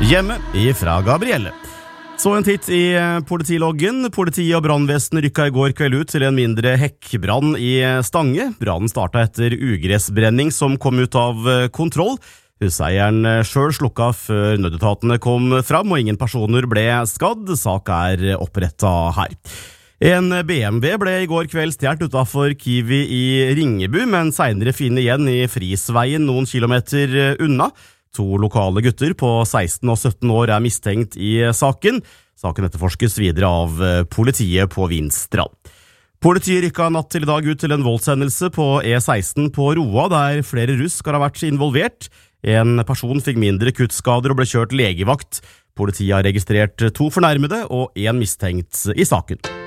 Hjemme ifra Gabrielle. Så en titt i politiloggen. Politiet og brannvesenet rykket I går kveld ut til en mindre hekkbrann I Stange. Brannen startet etter ugressbrenning som kom ut av kontroll. Huseieren selv slukket før nødetatene kom fram, og ingen personer ble skadd. Sak opprettet her. En BMW ble I går kveld stjert utenfor Kiwi I Ringebu, men senere finnet igjen I Frisveien noen kilometer unna. 2 lokale gutter på 16 og 17 år mistenkt I saken. Saken etterforskes videre av politiet på Vinstrand. Politiet rykket natt til I dag ut til en voldshendelse på E16 på Roa, der flere russ skal ha vært involvert. En person fikk mindre kuttskader og ble kjørt legevakt. Politiet har registrert 2 fornærmede og 1 mistenkt I saken.